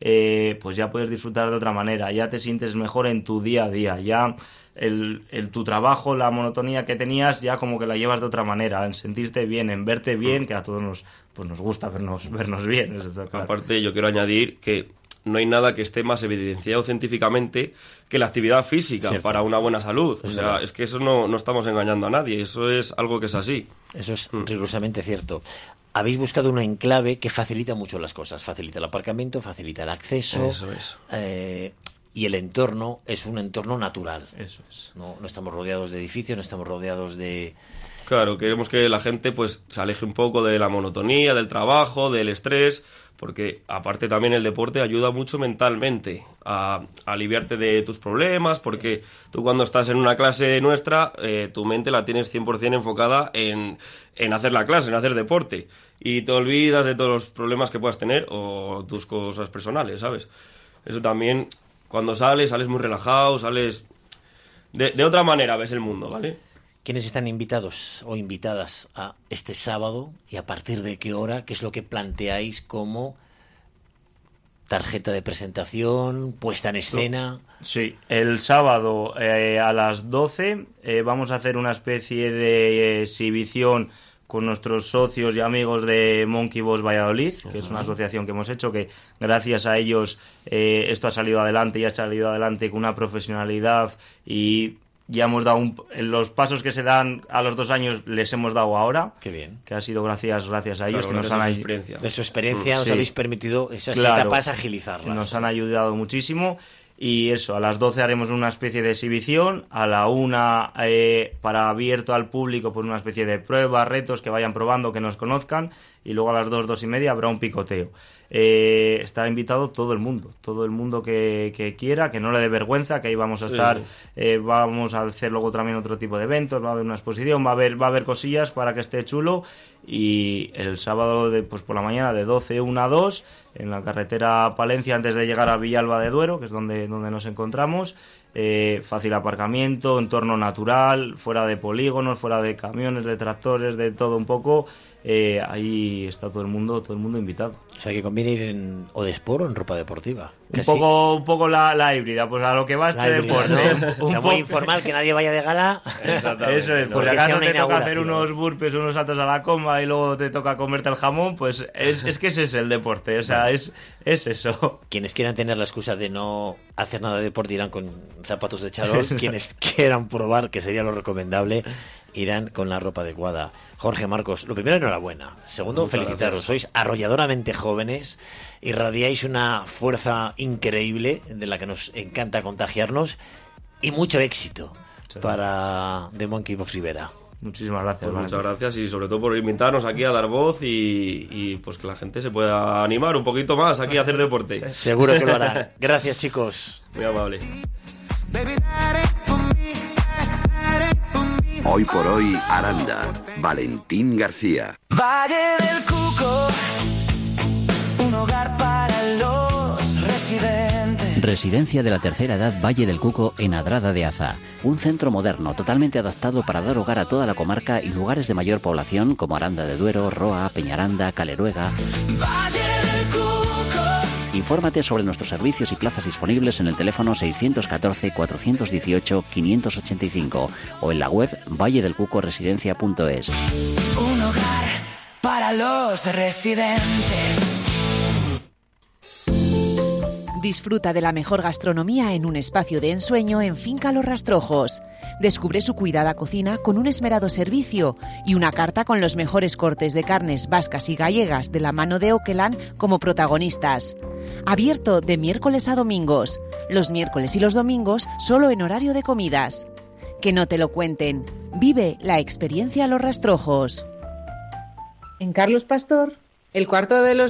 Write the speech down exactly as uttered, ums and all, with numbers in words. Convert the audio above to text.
eh, pues ya puedes disfrutar de otra manera, ya te sientes mejor en tu día a día, ya el, el tu trabajo, la monotonía que tenías, ya como que la llevas de otra manera, en sentirte bien, en verte bien, que a todos nos, pues nos gusta vernos, vernos bien. Eso está claro. Aparte, yo quiero añadir que no hay nada que esté más evidenciado científicamente que la actividad física. Cierto. Para una buena salud. O sea, es que eso no, no estamos engañando a nadie, eso es algo que es así. Eso es mm. rigurosamente cierto. Habéis buscado un enclave que facilita mucho las cosas, facilita el aparcamiento, facilita el acceso. Eso es. Eh, y el entorno es un entorno natural. Eso es. No, no estamos rodeados de edificios, no estamos rodeados de... Claro, queremos que la gente pues se aleje un poco de la monotonía, del trabajo, del estrés, porque aparte también el deporte ayuda mucho mentalmente a, a aliviarte de tus problemas, porque tú cuando estás en una clase nuestra, eh, tu mente la tienes cien por ciento enfocada en, en hacer la clase, en hacer deporte, y te olvidas de todos los problemas que puedas tener o tus cosas personales, ¿sabes? Eso también, cuando sales, sales muy relajado, sales... De, de otra manera ves el mundo, ¿vale? ¿Quiénes están invitados o invitadas a este sábado y a partir de qué hora? ¿Qué es lo que planteáis como tarjeta de presentación, puesta en escena? Sí, el sábado eh, a las doce eh, vamos a hacer una especie de exhibición con nuestros socios y amigos de Monkey Boss Valladolid, que uh-huh. es una asociación que hemos hecho, que gracias a ellos eh, esto ha salido adelante y ha salido adelante con una profesionalidad, y ya hemos dado un, los pasos que se dan a los dos años les hemos dado ahora. Qué bien. Que ha sido gracias gracias a ellos, claro, que nos han ayudado. De su experiencia nos sí. habéis permitido esas claro, etapas agilizarlas. Nos han ayudado muchísimo. Y eso, a las doce haremos una especie de exhibición, a la una eh, para abierto al público, pues una especie de pruebas, retos que vayan probando, que nos conozcan, y luego a las dos, dos y media habrá un picoteo. Eh, está invitado todo el mundo, todo el mundo que, que quiera, que no le dé vergüenza, que ahí vamos a estar, sí. eh, vamos a hacer luego también otro tipo de eventos, va a haber una exposición, va a haber, va a haber cosillas para que esté chulo, y el sábado de, pues por la mañana de doce, una a dos, en la carretera Palencia antes de llegar a Villalba de Duero, que es donde, donde nos encontramos. Eh, fácil aparcamiento, entorno natural, fuera de polígonos, fuera de camiones, de tractores, de todo un poco. Eh, ahí está todo el mundo, todo el mundo invitado. O sea, que conviene ir en Odespor o en ropa deportiva. Un poco, un poco la, la híbrida, pues a lo que va este la deporte. ¿No? Un o sea, muy informal, que nadie vaya de gala. Exactamente. Eso es, pues si acaso te toca hacer unos burpees, unos saltos a la comba y luego te toca comerte el jamón, pues es, es que ese es el deporte, o sea, es, es eso. Quienes quieran tener la excusa de no hacer nada de deporte irán con zapatos de charol. Quienes quieran probar, que sería lo recomendable, irán con la ropa adecuada. Jorge, Marcos, lo primero, enhorabuena. Segundo, muchas felicitaros. Gracias. Sois arrolladoramente jóvenes, irradiáis una fuerza increíble de la que nos encanta contagiarnos, y mucho éxito sí. para The Monkey Box Rivera. Muchísimas gracias. Pues muchas gracias, y sobre todo por invitarnos aquí a dar voz y, y pues que la gente se pueda animar un poquito más aquí a hacer deporte. Seguro que lo harán. Gracias, chicos. Muy amable. Hoy por hoy, Aranda. Valentín García. Valle del Cuco, un hogar para los residentes. Residencia de la tercera edad Valle del Cuco en Adrada de Aza. Un centro moderno totalmente adaptado para dar hogar a toda la comarca y lugares de mayor población como Aranda de Duero, Roa, Peñaranda, Caleruega. Valle del Cuco. Infórmate sobre nuestros servicios y plazas disponibles en el teléfono seiscientos catorce, cuatrocientos dieciocho, quinientos ochenta y cinco o en la web valle del cuco residencia punto es. Un hogar para los residentes. Disfruta de la mejor gastronomía en un espacio de ensueño en Finca Los Rastrojos. Descubre su cuidada cocina con un esmerado servicio y una carta con los mejores cortes de carnes vascas y gallegas de la mano de Oquelan como protagonistas. Abierto de miércoles a domingos. Los miércoles y los domingos solo en horario de comidas. Que no te lo cuenten. Vive la experiencia Los Rastrojos. En Carlos Pastor, el cuarto de los